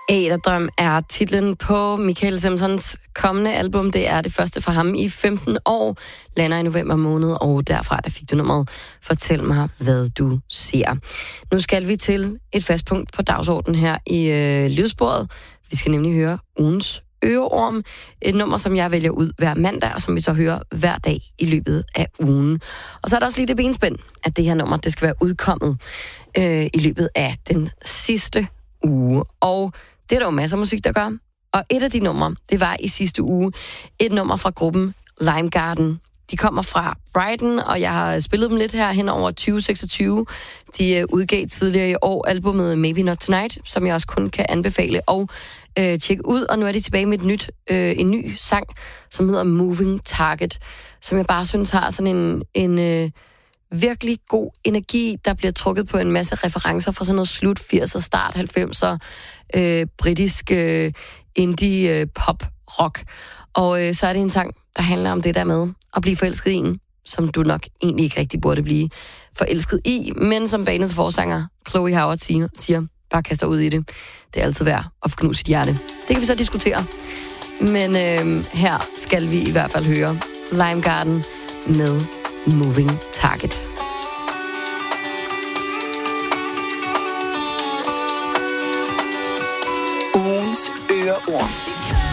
Æterdrøm er titlen på Michael Simpsons kommende album. Det er det første for ham i 15 år. Lander i november måned, og derfra der fik du nummeret Fortæl mig, hvad du ser. Nu skal vi til et fast punkt på dagsordenen her i lydsporet. Vi skal nemlig høre ugens øreorm. Et nummer, som jeg vælger ud hver mandag, og som vi så hører hver dag i løbet af ugen. Og så er der også lige det benspænd, at det her nummer, det skal være udkommet i løbet af den sidste uge. Og det er der jo masser af musik, der gør. Og et af de numre, det var i sidste uge et nummer fra gruppen Lime Garden. De kommer fra Brighton, og jeg har spillet dem lidt her hen over 2026. De udgav tidligere i år albumet Maybe Not Tonight, som jeg også kun kan anbefale og tjekke ud. Og nu er de tilbage med en ny sang, som hedder Moving Target, som jeg bare synes har sådan en virkelig god energi, der bliver trukket på en masse referencer fra sådan noget slut 80'er, start 90'er, britisk indie pop rock. Og så er det en sang, der handler om det der med at blive forelsket i en, som du nok egentlig ikke rigtig burde blive forelsket i, men som bandets forsanger Chloe Howard siger, bare kaster ud i det. Det er altid værd at knuse sit hjerte. Det kan vi så diskutere. Men her skal vi i hvert fald høre Lime Garden med Moving Target. Ugens øreorm.